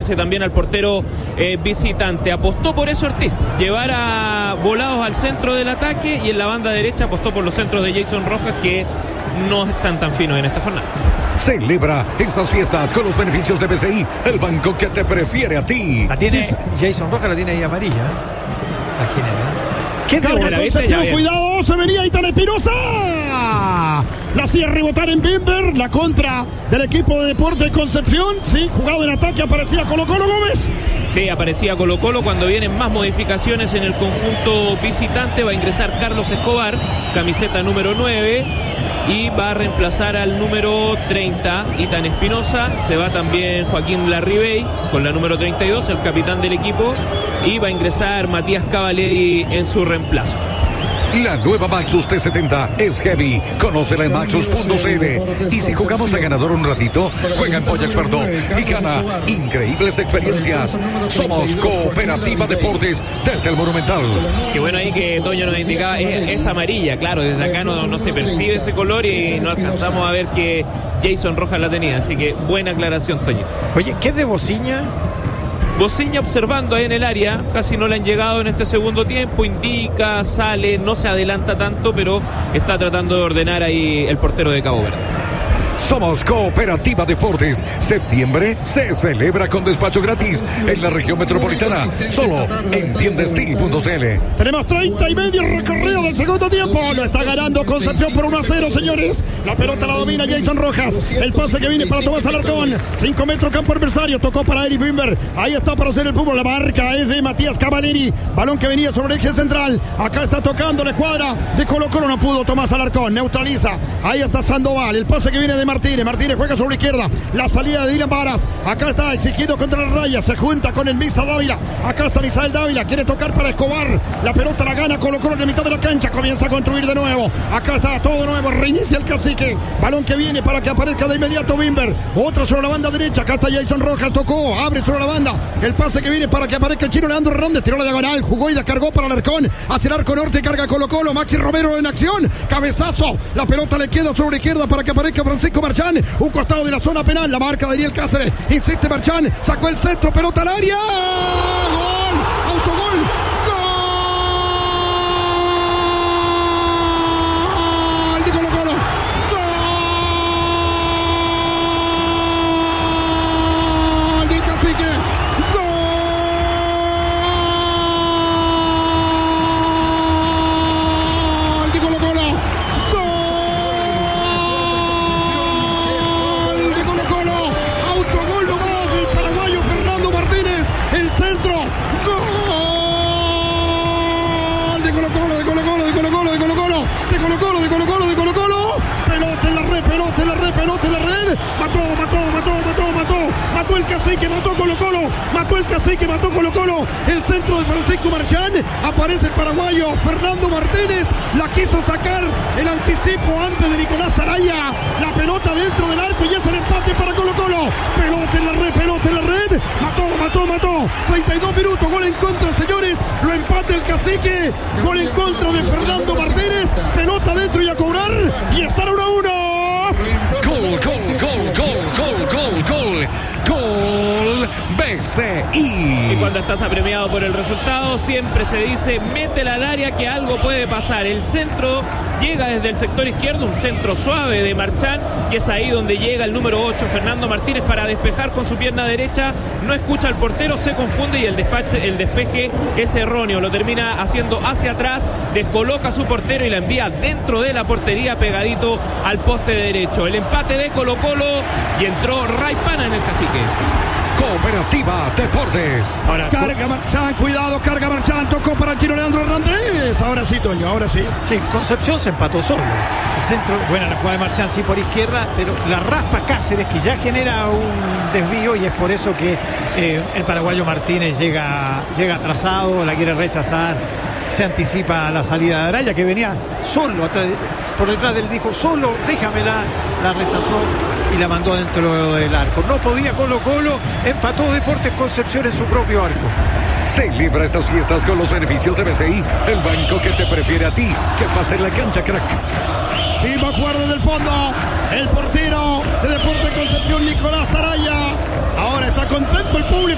encontrarse también al portero visitante. Apostó por eso Ortiz, llevar a Volados al centro del ataque, y en la banda derecha apostó por los centros de Jason Rojas, que no están tan finos en esta jornada. Celebra estas fiestas con los beneficios de BCI, el banco que te prefiere a ti. La tiene Jason Rojas, la tiene ahí amarilla. Imagínate. Cuidado, se venía Ethan Espinosa. La hacía rebotar en Bimber, la contra del equipo de Deportes Concepción. Sí, jugado en ataque, aparecía Colo-Colo. Gómez. Sí, aparecía Colo-Colo. Cuando vienen más modificaciones en el conjunto visitante, va a ingresar Carlos Escobar, camiseta número 9, y va a reemplazar al número 30, Ethan Espinosa. Se va también Joaquín Larribey con la número 32, el capitán del equipo, y va a ingresar Matías Cavalieri en su reemplazo. La nueva Maxus T70 es heavy. Conócela en Maxus.cl. Y si jugamos a ganador un ratito, juega en Polla Experto y gana increíbles experiencias. Somos Cooperativa Deportes desde el Monumental. Qué bueno ahí que Toño nos indicaba, es amarilla. Claro, desde acá no se percibe ese color y no alcanzamos a ver que Jason Rojas la tenía. Así que buena aclaración, Toñito. Oye, ¿qué es de Bociña? Bociña observando ahí en el área, casi no le han llegado en este segundo tiempo, indica, sale, no se adelanta tanto, pero está tratando de ordenar ahí el portero de Cabo Verde. Somos Cooperativa Deportes. Septiembre se celebra con despacho gratis en la región metropolitana, solo en tiendestil.cl. Tenemos 30 y medio recorrido del segundo tiempo. Lo está ganando Concepción por 1-0, señores. La pelota la domina Jason Rojas. El pase que viene para Tomás Alarcón. 5 metros campo adversario. Tocó para Eric Bimber. Ahí está para hacer el fútbol. La marca es de Matías Cavalieri. Balón que venía sobre el eje central. Acá está tocando la escuadra de Colo-Colo. No pudo Tomás Alarcón. Neutraliza. Ahí está Sandoval. El pase que viene de Martínez juega sobre la izquierda, la salida de Dylan Varas, acá está exigido contra la raya, se junta con el Misa Dávila, acá está Misael Dávila, quiere tocar para Escobar, la pelota la gana Colo-Colo en la mitad de la cancha, comienza a construir de nuevo, acá está todo de nuevo, reinicia el cacique, balón que viene para que aparezca de inmediato Bimber, otra sobre la banda derecha, acá está Jason Rojas, tocó, abre sobre la banda, el pase que viene para que aparezca el chino Leandro Hernández, tiró la diagonal, jugó y descargó para Alarcón, hacia el arco norte, carga Colo-Colo, Maxi Romero en acción, cabezazo, la pelota le queda sobre la izquierda para que aparezca Francisco Marchán, un costado de la zona penal, la marca de Ariel Cáceres, insiste Marchán, sacó el centro, pelota al área, gol, autogol, gol de Colo-Colo, gol del cacique, gol de Colo-Colo. Pelota en la red, mató el cacique, mató Colo-Colo, mató Colo-Colo, el centro de Francisco Marchán, aparece el paraguayo Fernando Martínez, la quiso sacar el anticipo antes de Nicolás Araya, la pelota dentro del arco y es el empate para Colo-Colo, pelota en la red, mató, 32 minutos, gol en contra, señores, lo empata el cacique, gol en contra de Fernando Martínez, pelota dentro y a cobrar, y están 1-1. Gol BCI. Y cuando estás apremiado por el resultado, siempre se dice, métela al área que algo puede pasar. El centro llega desde el sector izquierdo, un centro suave de Marchán, y es ahí donde llega el número 8, Fernando Martínez, para despejar con su pierna derecha. No escucha al portero, se confunde y el despeje es erróneo. Lo termina haciendo hacia atrás, descoloca a su portero y la envía dentro de la portería, pegadito al poste derecho. El empate de Colo-Colo y entró Raipana en el cacique. Cooperativa Deportes. Ahora, carga Marchán, cuidado, carga Marchán, tocó para el chino Leandro Hernández. Ahora sí, Toño, ahora sí. Sí, Concepción se empató solo. El centro, buena la jugada de Marchán, sí, por izquierda, pero la raspa Cáceres, que ya genera un desvío, y es por eso que el paraguayo Martínez llega atrasado, la quiere rechazar, se anticipa a la salida de Araya, que venía solo, por detrás del dijo, solo, déjamela, la rechazó y la mandó dentro del arco. No podía Colo-Colo, empató Deportes Concepción en su propio arco. Celebra estas fiestas con los beneficios de BCI, el banco que te prefiere a ti. Que pase en la cancha, crack. Y va a jugar desde el fondo el portero de Deportes Concepción, Nicolás Araya. Ahora está contento el público.